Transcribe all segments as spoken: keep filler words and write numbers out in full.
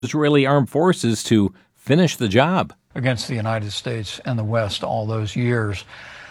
Israeli armed forces to finish the job against the United States and the West all those years.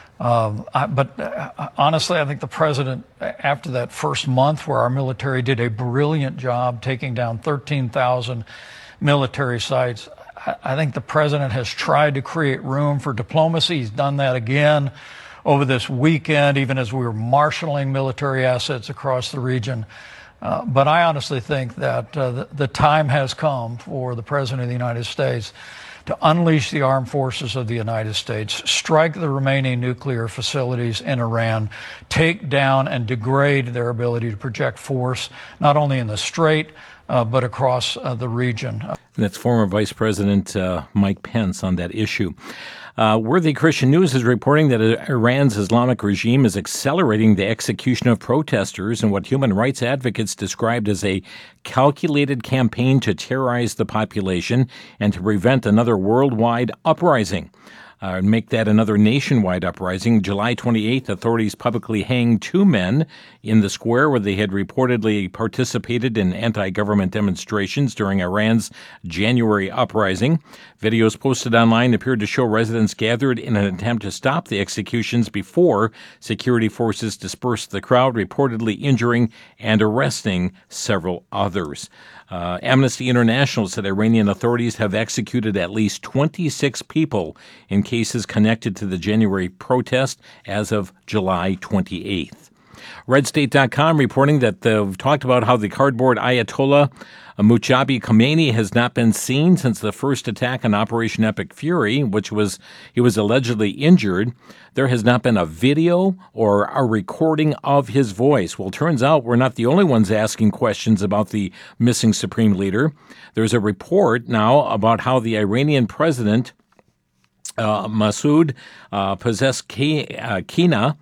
Um, I, but uh, honestly, I think the president, after that first month where our military did a brilliant job taking down thirteen thousand military sites, I, I think the president has tried to create room for diplomacy. He's done that again over this weekend, even as we were marshaling military assets across the region. Uh, but I honestly think that uh, the, the time has come for the President of the United States to unleash the armed forces of the United States, strike the remaining nuclear facilities in Iran, take down and degrade their ability to project force, not only in the Strait, uh, but across uh, the region. That's former Vice President uh, Mike Pence on that issue. Uh, Worthy Christian News is reporting that Iran's Islamic regime is accelerating the execution of protesters in what human rights advocates described as a calculated campaign to terrorize the population and to prevent another worldwide uprising. Uh, make that another nationwide uprising. July twenty-eighth, authorities publicly hanged two men in the square where they had reportedly participated in anti-government demonstrations during Iran's January uprising. Videos posted online appeared to show residents gathered in an attempt to stop the executions before security forces dispersed the crowd, reportedly injuring and arresting several others. Uh, Amnesty International said Iranian authorities have executed at least twenty-six people in cases connected to the January protest as of July twenty-eighth. Red State dot com reporting that they've talked about how the cardboard Ayatollah Mujabi Khomeini has not been seen since the first attack on Operation Epic Fury, which was he was allegedly injured. There has not been a video or a recording of his voice. Well, turns out we're not the only ones asking questions about the missing supreme leader. There's a report now about how the Iranian president, uh, Masoud uh, Pezeshkian,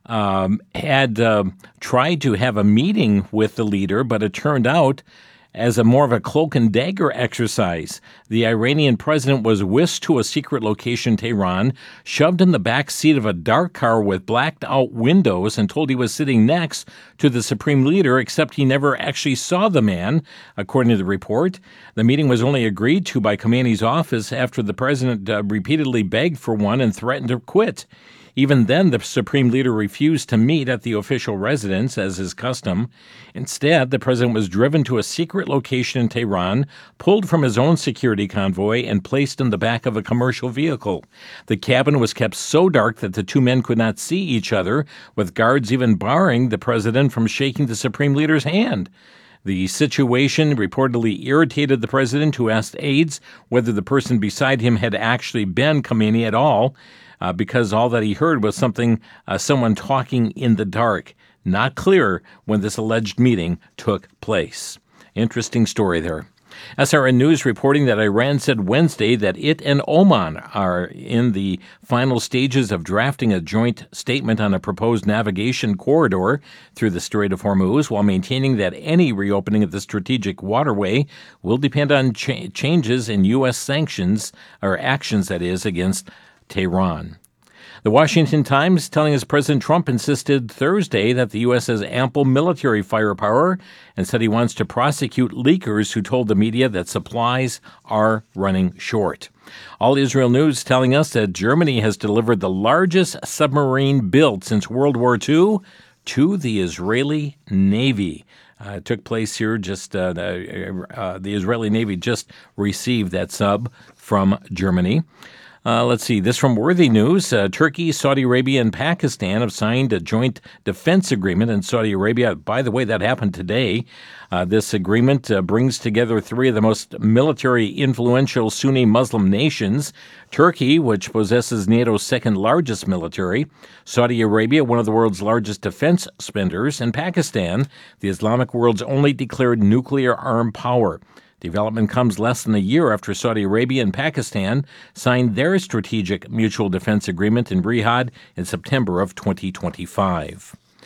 um, had uh, tried to have a meeting with the leader, but it turned out as a more of a cloak and dagger exercise. The Iranian president was whisked to a secret location in Tehran, shoved in the back seat of a dark car with blacked out windows, and told he was sitting next to the supreme leader, except he never actually saw the man, according to the report. The meeting was only agreed to by Khomeini's office after the president uh, repeatedly begged for one and threatened to quit. Even then, the supreme leader refused to meet at the official residence, as is custom. Instead, the president was driven to a secret location in Tehran, pulled from his own security convoy, and placed in the back of a commercial vehicle. The cabin was kept so dark that the two men could not see each other, with guards even barring the president from shaking the supreme leader's hand. The situation reportedly irritated the president, who asked aides whether the person beside him had actually been Khomeini at all. Uh, because all that he heard was something, uh, someone talking in the dark. Not clear when this alleged meeting took place. Interesting story there. S R N News reporting that Iran said Wednesday that it and Oman are in the final stages of drafting a joint statement on a proposed navigation corridor through the Strait of Hormuz, while maintaining that any reopening of the strategic waterway will depend on cha- changes in U S sanctions, or actions, that is, against Tehran. The Washington Times telling us President Trump insisted Thursday that the U S has ample military firepower and said he wants to prosecute leakers who told the media that supplies are running short. All Israel News telling us that Germany has delivered the largest submarine built since World War Two to the Israeli Navy. Uh, it took place here just, uh, the, uh, the Israeli Navy just received that sub from Germany. Uh, let's see, this from Worthy News. Uh, Turkey, Saudi Arabia, and Pakistan have signed a joint defense agreement in Saudi Arabia. By the way, that happened today. Uh, this agreement uh, brings together three of the most military influential Sunni Muslim nations. Turkey, which possesses NATO's second largest military, Saudi Arabia, one of the world's largest defense spenders, and Pakistan, the Islamic world's only declared nuclear armed power. Development comes less than a year after Saudi Arabia and Pakistan signed their strategic mutual defense agreement in Riyadh in September of twenty twenty-five.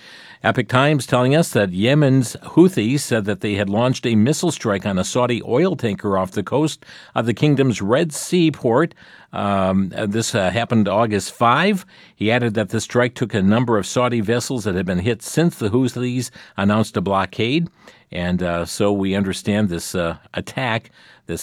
Epoch Times telling us that Yemen's Houthis said that they had launched a missile strike on a Saudi oil tanker off the coast of the kingdom's Red Sea port. Um, this uh, happened August fifth. He added that the strike took a number of Saudi vessels that had been hit since the Houthis announced a blockade. And uh, so we understand this uh, attack, this